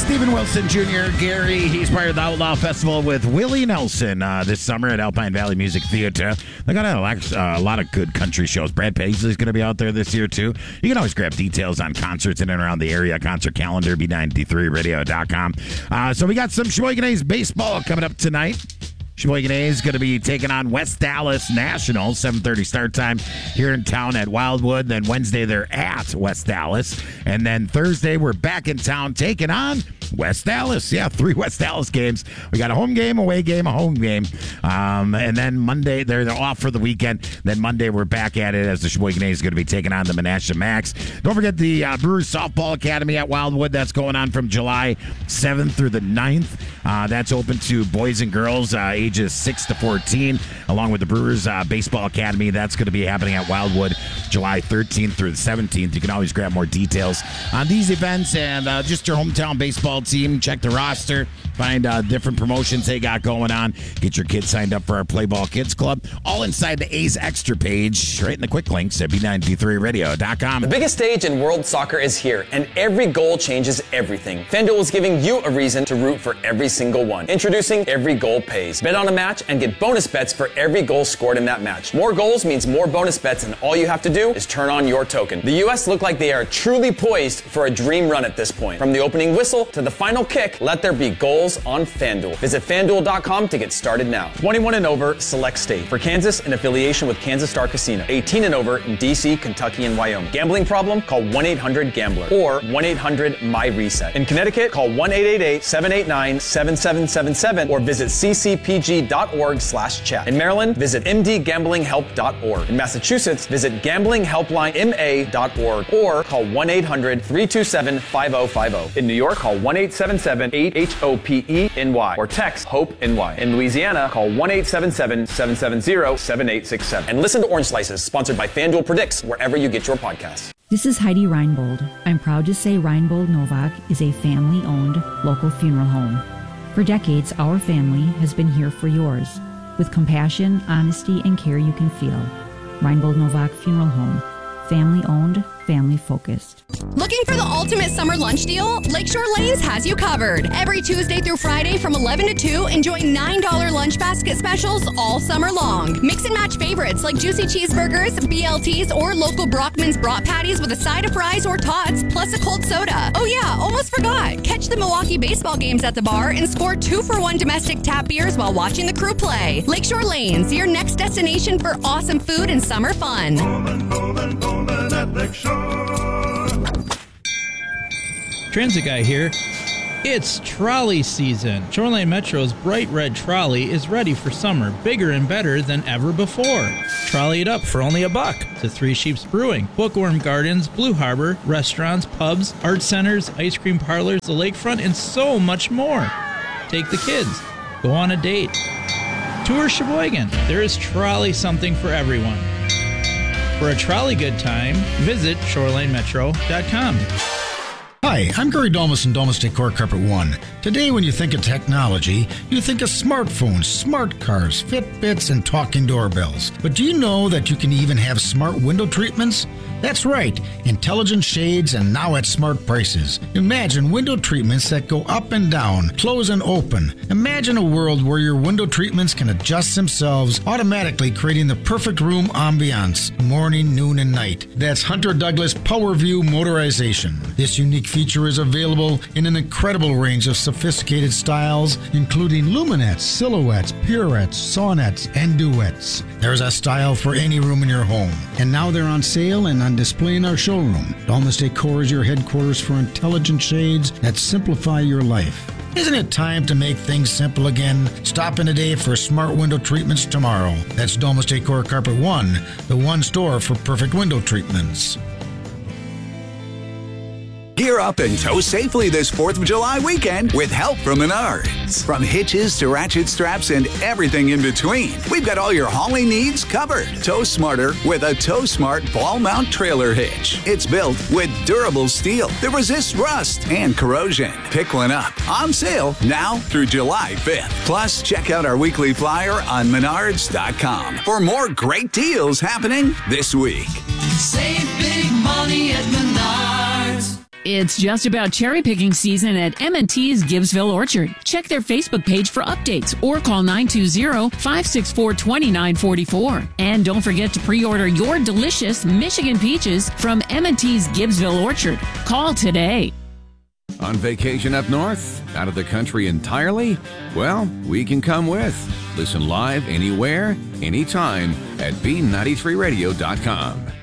Steven Wilson Jr., Gary, he's part of the Outlaw Festival with Willie Nelson this summer at Alpine Valley Music Theater. They got a lot of good country shows. Brad Paisley's going to be out there this year, too. You can always grab details on concerts in and around the area. Concert calendar, B93radio.com. So we got some Sheboygan A's baseball coming up tonight. Sheboygan A's going to be taking on West Dallas Nationals, 7:30 start time here in town at Wildwood. Then Wednesday, they're at West Dallas. And then Thursday, we're back in town taking on West Dallas. Yeah, 3 West Dallas games. We got a home game, away game, a home game. And then Monday, they're off for the weekend. Then Monday, we're back at it as the Sheboygan A's going to be taking on the Menasha Max. Don't forget the Brewers Softball Academy at Wildwood. That's going on from July 7th through the 9th. That's open to boys and girls ages 6 to 14, along with the Brewers Baseball Academy. That's going to be happening at Wildwood July 13th through the 17th. You can always grab more details on these events and just your hometown baseball team. Check the roster, find different promotions they got going on. Get your kids signed up for our Play Ball Kids Club, all inside the A's Extra page, right in the quick links at B93radio.com. The biggest stage in world soccer is here, and every goal changes everything. FanDuel is giving you a reason to root for every single one. Introducing Every Goal Pays. Bet on a match and get bonus bets for every goal scored in that match. More goals means more bonus bets, and all you have to do is turn on your token. The U.S. look like they are truly poised for a dream run at this point. From the opening whistle to the final kick, let there be goals on FanDuel. Visit FanDuel.com to get started now. 21 and over, select state. For Kansas, in affiliation with Kansas Star Casino. 18 and over in D.C., Kentucky, and Wyoming. Gambling problem? Call 1-800-GAMBLER or 1-800-MY-RESET. In Connecticut, call 1-888-789-7777 or visit ccpg.org/chat. In Maryland, visit mdgamblinghelp.org. In Massachusetts, visit gamblinghelplinema.org or call 1-800-327-5050. In New York, call 1-877-8-HOPE-NY or text HOPE-NY. In Louisiana, call 1-877-770-7867. And listen to Orange Slices, sponsored by FanDuel Predicts, wherever you get your podcasts. This is Heidi Reinbold. I'm proud to say Reinbold Novak is a family-owned local funeral home. For decades, our family has been here for yours, with compassion, honesty, and care you can feel. Reinbold Novak Funeral Home. Family-owned, family-focused. Looking for the ultimate summer lunch deal? Lakeshore Lanes has you covered. Every Tuesday through Friday from 11 to 2, enjoy $9 lunch basket specials all summer long. Mix and match favorites like juicy cheeseburgers, BLTs, or local Brockman's brat patties with a side of fries or tots, plus a cold soda. Oh yeah, almost forgot. Catch the Milwaukee baseball games at the bar and score 2-for-1 domestic tap beers while watching the crew play. Lakeshore Lanes, your next destination for awesome food and summer fun. Bowman at Lakeshore. Transit Guy here. It's trolley season. Shoreline Metro's bright red trolley is ready for summer, bigger and better than ever before. Trolley it up for only $1 to Three Sheeps Brewing, Bookworm Gardens, Blue Harbor, restaurants, pubs, art centers, ice cream parlors, the lakefront, and so much more. Take the kids. Go on a date. Tour Sheboygan. There is trolley something for everyone. For a trolley good time, visit shorelinemetro.com. Hi, I'm Gary Dolmas from Dolmas Decor Carpet One. Today, when you think of technology, you think of smartphones, smart cars, Fitbits, and talking doorbells. But do you know that you can even have smart window treatments? That's right, intelligent shades and now at smart prices. Imagine window treatments that go up and down, close and open. Imagine a world where your window treatments can adjust themselves, automatically creating the perfect room ambiance, morning, noon, and night. That's Hunter Douglas PowerView Motorization. This unique feature is available in an incredible range of sophisticated styles, including luminettes, silhouettes, pirouettes, sonnets, and duets. There's a style for any room in your home. And now they're on sale and on display in our showroom. Dolmas Decor is your headquarters for intelligent shades that simplify your life. Isn't it time to make things simple again? Stop in today for smart window treatments tomorrow. That's Dolmas Decor Carpet One, the one store for perfect window treatments. Gear up and tow safely this 4th of July weekend with help from Menards. From hitches to ratchet straps and everything in between, we've got all your hauling needs covered. Tow smarter with a Tow Smart ball mount trailer hitch. It's built with durable steel that resists rust and corrosion. Pick one up. On sale now through July 5th. Plus, check out our weekly flyer on Menards.com for more great deals happening this week. Save big money at Menards. It's just about cherry picking season at M&T's Gibbsville Orchard. Check their Facebook page for updates or call 920-564-2944. And don't forget to pre-order your delicious Michigan peaches from M&T's Gibbsville Orchard. Call today. On vacation up north? Out of the country entirely? Well, we can come with. Listen live anywhere, anytime at B93radio.com.